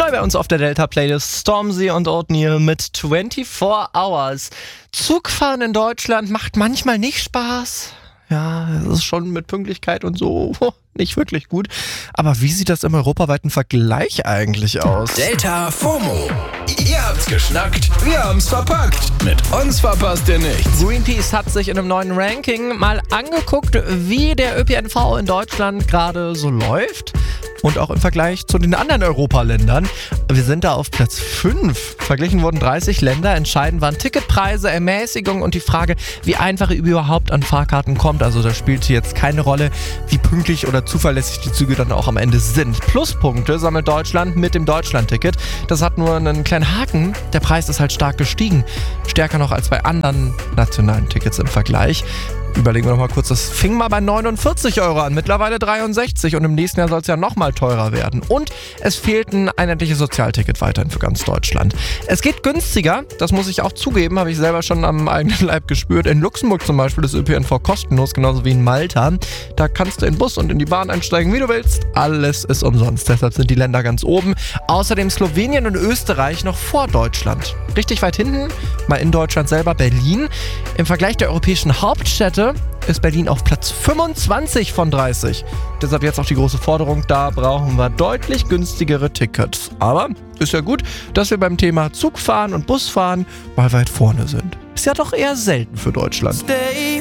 Neu bei uns auf der Delta-Playlist Stormzy und Oatmeal mit 24 Hours. Zugfahren in Deutschland macht manchmal nicht Spaß. Ja, es ist schon mit Pünktlichkeit und so nicht wirklich gut. Aber wie sieht das im europaweiten Vergleich eigentlich aus? Delta FOMO. Ihr habt's geschnackt, wir haben's verpackt. Mit uns verpasst ihr nichts. Greenpeace hat sich in einem neuen Ranking mal angeguckt, wie der ÖPNV in Deutschland gerade so läuft. Und auch im Vergleich zu den anderen Europaländern. Wir sind da auf Platz 5. Verglichen wurden 30 Länder. Entscheidend waren Ticketpreise, Ermäßigung und die Frage, wie einfach ihr überhaupt an Fahrkarten kommt. Also da spielt hier jetzt keine Rolle, wie pünktlich oder zuverlässig die Züge dann auch am Ende sind. Pluspunkte sammelt Deutschland mit dem Deutschland-Ticket. Das hat nur einen kleinen Haken. Der Preis ist halt stark gestiegen. Stärker noch als bei anderen nationalen Tickets im Vergleich. Überlegen wir noch mal kurz, das fing mal bei 49 Euro an, mittlerweile 63 und im nächsten Jahr soll es ja noch mal teurer werden. Und es fehlt ein einheitliches Sozialticket weiterhin für ganz Deutschland. Es geht günstiger, das muss ich auch zugeben, habe ich selber schon am eigenen Leib gespürt. In Luxemburg zum Beispiel ist ÖPNV kostenlos, genauso wie in Malta. Da kannst du in den Bus und in die Bahn einsteigen, wie du willst. Alles ist umsonst, deshalb sind die Länder ganz oben. Außerdem Slowenien und Österreich noch vor Deutschland. Richtig weit hinten, mal in Deutschland selber, Berlin. Im Vergleich der europäischen Hauptstädte ist Berlin auf Platz 25 von 30. Deshalb jetzt auch die große Forderung, da brauchen wir deutlich günstigere Tickets. Aber ist ja gut, dass wir beim Thema Zugfahren und Busfahren mal weit vorne sind. Ist ja doch eher selten für Deutschland.